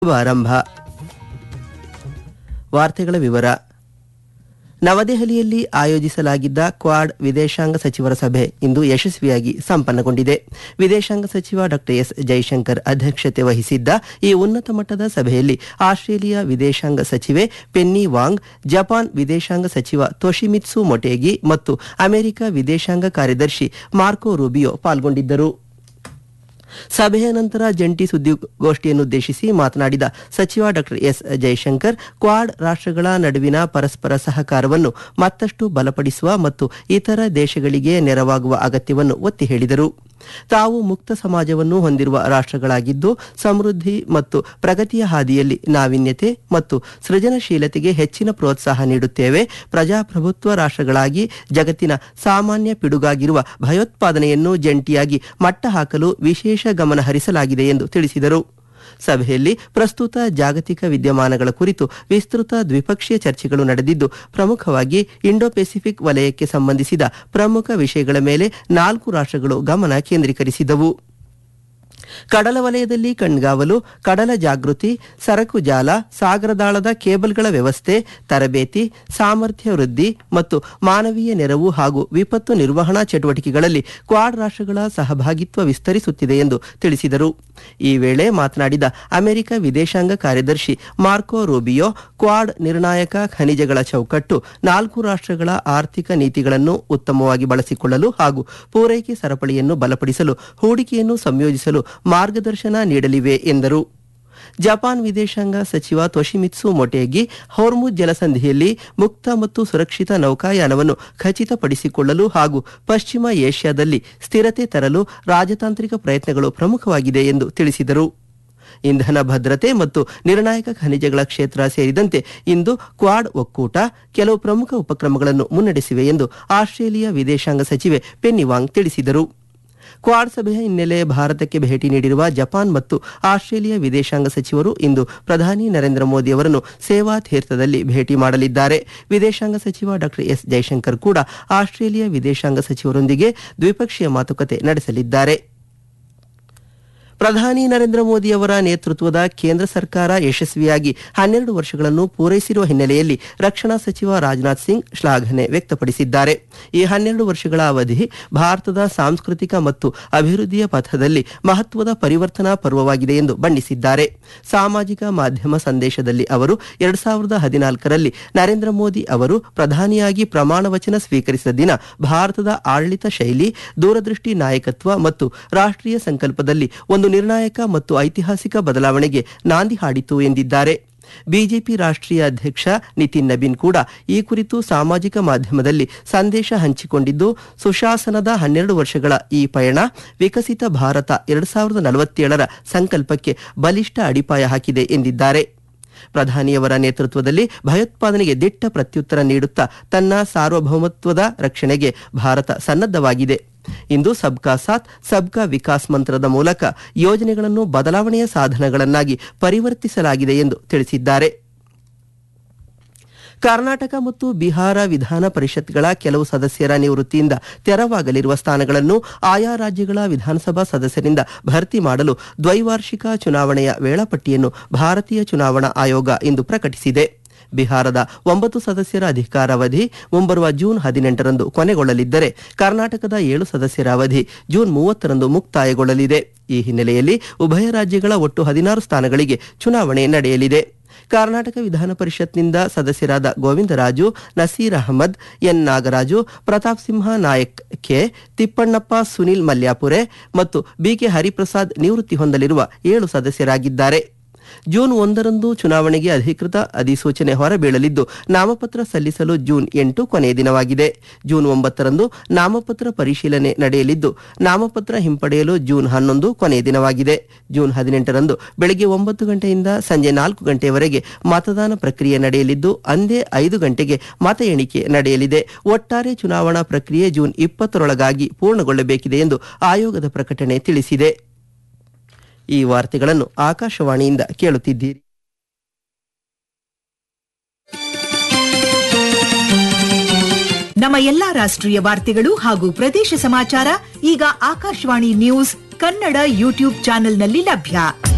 ಆರಂಭ. ವಾರ್ತೆಗಳ ವಿವರ. ನವದೆಹಲಿಯಲ್ಲಿ ಆಯೋಜಿಸಲಾಗಿದ್ದ ಕ್ವಾಡ್ ವಿದೇಶಾಂಗ ಸಚಿವರ ಸಭೆ ಇಂದು ಯಶಸ್ವಿಯಾಗಿ ಸಂಪನ್ನಗೊಂಡಿದೆ. ವಿದೇಶಾಂಗ ಸಚಿವ ಡಾ ಎಸ್ ಜೈಶಂಕರ್ ಅಧ್ಯಕ್ಷತೆ ವಹಿಸಿದ್ದ ಈ ಉನ್ನತ ಮಟ್ಟದ ಸಭೆಯಲ್ಲಿ ಆಸ್ಟ್ರೇಲಿಯಾ ವಿದೇಶಾಂಗ ಸಚಿವೆ ಪೆನ್ನಿ ವಾಂಗ್, ಜಪಾನ್ ವಿದೇಶಾಂಗ ಸಚಿವ ತೊಶಿಮಿತ್ಸು ಮೊಟೇಗಿ ಮತ್ತು ಅಮೆರಿಕ ವಿದೇಶಾಂಗ ಕಾರ್ಯದರ್ಶಿ ಮಾರ್ಕೊ ರೂಬಿಯೋ ಪಾಲ್ಗೊಂಡಿದ್ದರು. ಸಭೆಯ ನಂತರ ಜಂಟಿ ಸುದ್ದಿಗೋಷ್ಠಿಯನ್ನುದ್ದೇಶಿಸಿ ಮಾತನಾಡಿದ ಸಚಿವ ಡಾ ಎಸ್ ಜೈಶಂಕರ್, ಕ್ವಾಡ್ ರಾಷ್ಟ್ರಗಳ ನಡುವಿನ ಪರಸ್ಪರ ಸಹಕಾರವನ್ನು ಮತ್ತಷ್ಟು ಬಲಪಡಿಸುವ ಮತ್ತು ಇತರ ದೇಶಗಳಿಗೆ ನೆರವಾಗುವ ಅಗತ್ಯವನ್ನು ಒತ್ತಿ ಹೇಳಿದರು. ತಾವು ಮುಕ್ತ ಸಮಾಜವನ್ನು ಹೊಂದಿರುವ ರಾಷ್ಟ್ರಗಳಾಗಿದ್ದು, ಸಮೃದ್ಧಿ ಮತ್ತು ಪ್ರಗತಿಯ ಹಾದಿಯಲ್ಲಿ ನಾವೀನ್ಯತೆ ಮತ್ತು ಸೃಜನಶೀಲತೆಗೆ ಹೆಚ್ಚಿನ ಪ್ರೋತ್ಸಾಹ ನೀಡುತ್ತೇವೆ. ಪ್ರಜಾಪ್ರಭುತ್ವ ರಾಷ್ಟ್ರಗಳಾಗಿ ಜಗತ್ತಿನ ಸಾಮಾನ್ಯ ಪಿಡುಗಾಗಿರುವ ಭಯೋತ್ಪಾದನೆಯನ್ನು ಜಂಟಿಯಾಗಿ ಮಟ್ಟ ಹಾಕಲು ವಿಶೇಷ ಗಮನ ಹರಿಸಲಾಗಿದೆ ಎಂದು ತಿಳಿಸಿದರು. ಸಭೆಯಲ್ಲಿ ಪ್ರಸ್ತುತ ಜಾಗತಿಕ ವಿದ್ಯಮಾನಗಳ ಕುರಿತು ವಿಸ್ತೃತ ದ್ವಿಪಕ್ಷೀಯ ಚರ್ಚೆಗಳು ನಡೆದಿದ್ದು, ಪ್ರಮುಖವಾಗಿ ಇಂಡೋ ಪೆಸಿಫಿಕ್ ವಲಯಕ್ಕೆ ಸಂಬಂಧಿಸಿದ ಪ್ರಮುಖ ವಿಷಯಗಳ ಮೇಲೆ 4 ರಾಷ್ಟ್ರಗಳು ಗಮನ ಕೇಂದ್ರೀಕರಿಸಿದವು. ಕಡಲ ವಲಯದಲ್ಲಿ ಕಣ್ಗಾವಲು, ಕಡಲ ಜಾಗೃತಿ, ಸರಕು ಜಾಲ, ಸಾಗರದಾಳದ ಕೇಬಲ್ಗಳ ವ್ಯವಸ್ಥೆ, ತರಬೇತಿ, ಸಾಮರ್ಥ್ಯ ವೃದ್ಧಿ ಮತ್ತು ಮಾನವೀಯ ನೆರವು ಹಾಗೂ ವಿಪತ್ತು ನಿರ್ವಹಣಾ ಚಟುವಟಿಕೆಗಳಲ್ಲಿ ಕ್ವಾಡ್ ರಾಷ್ಟ್ರಗಳ ಸಹಭಾಗಿತ್ವ ವಿಸ್ತರಿಸುತ್ತಿದೆ ಎಂದು ತಿಳಿಸಿದರು. ಈ ವೇಳೆ ಮಾತನಾಡಿದ ಅಮೆರಿಕ ವಿದೇಶಾಂಗ ಕಾರ್ಯದರ್ಶಿ ಮಾರ್ಕೊ ರೂಬಿಯೋ, ಕ್ವಾಡ್ ನಿರ್ಣಾಯಕ ಖನಿಜಗಳ ಚೌಕಟ್ಟು 4 ರಾಷ್ಟ್ರಗಳ ಆರ್ಥಿಕ ನೀತಿಗಳನ್ನು ಉತ್ತಮವಾಗಿ ಬಳಸಿಕೊಳ್ಳಲು ಹಾಗೂ ಪೂರೈಕೆ ಸರಪಳಿಯನ್ನು ಬಲಪಡಿಸಲು, ಹೂಡಿಕೆಯನ್ನು ಸಂಯೋಜಿಸಲು ಮಾರ್ಗದರ್ಶನ ನೀಡಲಿವೆ ಎಂದರು. ಜಪಾನ್ ವಿದೇಶಾಂಗ ಸಚಿವ ತೊಶಿಮಿತ್ಸು ಮೊಟೇಗಿ, ಹೊರ್ಮುಜ್ ಜಲಸಂಧಿಯಲ್ಲಿ ಮುಕ್ತ ಮತ್ತು ಸುರಕ್ಷಿತ ನೌಕಾಯಾನವನ್ನು ಖಚಿತಪಡಿಸಿಕೊಳ್ಳಲು ಹಾಗೂ ಪಶ್ಚಿಮ ಏಷ್ಯಾದಲ್ಲಿ ಸ್ಥಿರತೆ ತರಲು ರಾಜತಾಂತ್ರಿಕ ಪ್ರಯತ್ನಗಳು ಪ್ರಮುಖವಾಗಿದೆ ಎಂದು ತಿಳಿಸಿದರು. ಇಂಧನ ಭದ್ರತೆ ಮತ್ತು ನಿರ್ಣಾಯಕ ಖನಿಜಗಳ ಕ್ಷೇತ್ರ ಸೇರಿದಂತೆ ಇಂದು ಕ್ವಾಡ್ ಒಕ್ಕೂಟ ಕೆಲವು ಪ್ರಮುಖ ಉಪಕ್ರಮಗಳನ್ನು ಮುನ್ನಡೆಸಿವೆ ಎಂದು ಆಸ್ಟ್ರೇಲಿಯಾ ವಿದೇಶಾಂಗ ಸಚಿವೆ ಪೆನ್ನಿ ವಾಂಗ್ ತಿಳಿಸಿದರು. ಕ್ವಾಡ್ ಸಭೆಯ ಹಿನ್ನೆಲೆ ಭಾರತಕ್ಕೆ ಭೇಟಿ ನೀಡಿರುವ ಜಪಾನ್ ಮತ್ತು ಆಸ್ಟ್ರೇಲಿಯಾ ವಿದೇಶಾಂಗ ಸಚಿವರು ಇಂದು ಪ್ರಧಾನಿ ನರೇಂದ್ರ ಮೋದಿ ಅವರನ್ನು ಸೇವಾ ತೀರ್ಥದಲ್ಲಿ ಭೇಟಿ ಮಾಡಲಿದ್ದಾರೆ. ವಿದೇಶಾಂಗ ಸಚಿವ ಡಾ ಎಸ್ ಜೈಶಂಕರ್ ಕೂಡ ಆಸ್ಟ್ರೇಲಿಯಾ ವಿದೇಶಾಂಗ ಸಚಿವರೊಂದಿಗೆ ದ್ವಿಪಕ್ಷೀಯ ಮಾತುಕತೆ ನಡೆಸಲಿದ್ದಾರೆ. ಪ್ರಧಾನಿ ನರೇಂದ್ರ ಮೋದಿ ಅವರ ನೇತೃತ್ವದ ಕೇಂದ್ರ ಸರ್ಕಾರ ಯಶಸ್ವಿಯಾಗಿ 12 ವರ್ಷಗಳನ್ನು ಪೂರೈಸಿರುವ ಹಿನ್ನೆಲೆಯಲ್ಲಿ ರಕ್ಷಣಾ ಸಚಿವ ರಾಜನಾಥ್ ಸಿಂಗ್ ಶ್ಲಾಘನೆ ವ್ಯಕ್ತಪಡಿಸಿದ್ದಾರೆ. ಈ 12 ವರ್ಷಗಳ ಅವಧಿ ಭಾರತದ ಸಾಂಸ್ಕೃತಿಕ ಮತ್ತು ಅಭಿವೃದ್ಧಿಯ ಪಥದಲ್ಲಿ ಮಹತ್ವದ ಪರಿವರ್ತನಾ ಪರ್ವವಾಗಿದೆ ಎಂದು ಬಣ್ಣಿಸಿದ್ದಾರೆ. ಸಾಮಾಜಿಕ ಮಾಧ್ಯಮ ಸಂದೇಶದಲ್ಲಿ ಅವರು 2014ರಲ್ಲಿ ನರೇಂದ್ರ ಮೋದಿ ಅವರು ಪ್ರಧಾನಿಯಾಗಿ ಪ್ರಮಾಣ ವಚನ ಸ್ವೀಕರಿಸಿದ ದಿನ ಭಾರತದ ಆಡಳಿತ ಶೈಲಿ, ದೂರದೃಷ್ಟಿ ನಾಯಕತ್ವ ಮತ್ತು ರಾಷ್ಟ್ರೀಯ ಸಂಕಲ್ಪದಲ್ಲಿ ಒಂದು ನಿರ್ಣಾಯಕ ಮತ್ತು ಐತಿಹಾಸಿಕ ಬದಲಾವಣೆಗೆ ನಾಂದಿ ಹಾಡಿತು ಎಂದಿದ್ದಾರೆ. ಬಿಜೆಪಿ ರಾಷ್ಟ್ರೀಯ ಅಧ್ಯಕ್ಷ ನಿತಿನ್ ನಬೀನ್ ಕೂಡ ಈ ಕುರಿತು ಸಾಮಾಜಿಕ ಮಾಧ್ಯಮದಲ್ಲಿ ಸಂದೇಶ ಹಂಚಿಕೊಂಡಿದ್ದು, ಸುಶಾಸನದ 12 ವರ್ಷಗಳ ಈ ಪಯಣ ವಿಕಸಿತ ಭಾರತ 2047ರ ಸಂಕಲ್ಪಕ್ಕೆ ಬಲಿಷ್ಠ ಅಡಿಪಾಯ ಹಾಕಿದೆ ಎಂದಿದ್ದಾರೆ. ಪ್ರಧಾನಿಯವರ ನೇತೃತ್ವದಲ್ಲಿ ಭಯೋತ್ಪಾದನೆಗೆ ದಿಟ್ಟ ಪ್ರತ್ಯುತ್ತರ ನೀಡುತ್ತಾ ತನ್ನ ಸಾರ್ವಭೌಮತ್ವದ ರಕ್ಷಣೆಗೆ ಭಾರತ ಸನ್ನದ್ಧವಾಗಿದೆ. ಇಂದು ಸಬ್ಕಾ ಸಾಥ್ ಸಬ್ಕಾ ವಿಕಾಸ್ ಮಂತ್ರದ ಮೂಲಕ ಯೋಜನೆಗಳನ್ನು ಬದಲಾವಣೆಯ ಸಾಧನಗಳನ್ನಾಗಿ ಪರಿವರ್ತಿಸಲಾಗಿದೆ ಎಂದು ತಿಳಿಸಿದ್ದಾರೆ. ಕರ್ನಾಟಕ ಮತ್ತು ಬಿಹಾರ ವಿಧಾನ ಪರಿಷತ್ಗಳ ಕೆಲವು ಸದಸ್ಯರ ನಿವೃತ್ತಿಯಿಂದ ತೆರವಾಗಲಿರುವ ಸ್ಥಾನಗಳನ್ನು ಆಯಾ ರಾಜ್ಯಗಳ ವಿಧಾನಸಭಾ ಸದಸ್ಯರಿಂದ ಭರ್ತಿ ಮಾಡಲು ದ್ವೈವಾರ್ಷಿಕ ಚುನಾವಣೆಯ ವೇಳಾಪಟ್ಟಿಯನ್ನು ಭಾರತೀಯ ಚುನಾವಣಾ ಆಯೋಗ ಇಂದು ಪ್ರಕಟಿಸಿದೆ. ಬಿಹಾರದ 9 ಸದಸ್ಯರ ಅಧಿಕಾರಾವಧಿ ಮುಂಬರುವ ಜೂನ್ 18ರಂದು ಕೊನೆಗೊಳ್ಳಲಿದ್ದರೆ, ಕರ್ನಾಟಕದ 7 ಸದಸ್ಯರ ಅವಧಿ ಜೂನ್ 30ರಂದು ಮುಕ್ತಾಯಗೊಳ್ಳಲಿದೆ. ಈ ಹಿನ್ನೆಲೆಯಲ್ಲಿ ಉಭಯ ರಾಜ್ಯಗಳ ಒಟ್ಟು 16 ಸ್ಥಾನಗಳಿಗೆ ಚುನಾವಣೆ ನಡೆಯಲಿದೆ. ಕರ್ನಾಟಕ ವಿಧಾನ ಪರಿಷತ್ನಿಂದ ಸದಸ್ಯರಾದ ಗೋವಿಂದರಾಜು, ನಸೀರ್ ಅಹಮದ್, ಎನ್ ನಾಗರಾಜು, ಪ್ರತಾಪ್ ಸಿಂಹ ನಾಯಕ್ ಕೆ, ತಿಪ್ಪಣ್ಣಪ್ಪ, ಸುನಿಲ್ ಮಲ್ಯಾಪುರೆ ಮತ್ತು ಬಿಕೆ ಹರಿಪ್ರಸಾದ್ ನಿವೃತ್ತಿ ಹೊಂದಲಿರುವ 7 ಸದಸ್ಯರಾಗಿದ್ದಾರೆ. ಜೂನ್ 1ರಂದು ಚುನಾವಣೆಗೆ ಅಧಿಕೃತ ಅಧಿಸೂಚನೆ ಹೊರಬೀಳಲಿದ್ದು, ನಾಮಪತ್ರ ಸಲ್ಲಿಸಲು ಜೂನ್ 8 ಕೊನೆಯ ದಿನವಾಗಿದೆ. ಜೂನ್ 9ರಂದು ನಾಮಪತ್ರ ಪರಿಶೀಲನೆ ನಡೆಯಲಿದ್ದು, ನಾಮಪತ್ರ ಹಿಂಪಡೆಯಲು ಜೂನ್ 11 ಕೊನೆಯ ದಿನವಾಗಿದೆ. ಜೂನ್ 18ರಂದು ಬೆಳಗ್ಗೆ 9 ಗಂಟೆಯಿಂದ ಸಂಜೆ 4 ಗಂಟೆಯವರೆಗೆ ಮತದಾನ ಪ್ರಕ್ರಿಯೆ ನಡೆಯಲಿದ್ದು, ಅಂದೇ 5 ಗಂಟೆಗೆ ಮತ ಎಣಿಕೆ ನಡೆಯಲಿದೆ. ಒಟ್ಟಾರೆ ಚುನಾವಣಾ ಪ್ರಕ್ರಿಯೆ ಜೂನ್ 20ರೊಳಗಾಗಿ ಪೂರ್ಣಗೊಳ್ಳಬೇಕಿದೆ ಎಂದು ಆಯೋಗದ ಪ್ರಕಟಣೆ ತಿಳಿಸಿದೆ. ಈ ವಾರ್ತೆಗಳನ್ನು ಆಕಾಶವಾಣಿಯಿಂದ ಕೇಳುತ್ತಿದ್ದೀರಿ. ನಮ್ಮ ಎಲ್ಲಾ ರಾಷ್ಟ್ರೀಯ ವಾರ್ತೆಗಳು ಹಾಗೂ ಪ್ರದೇಶ ಸಮಾಚಾರ ಈಗ ಆಕಾಶವಾಣಿ ನ್ಯೂಸ್ ಕನ್ನಡ ಯೂಟ್ಯೂಬ್ ಚಾನೆಲ್ನಲ್ಲಿ ಲಭ್ಯ.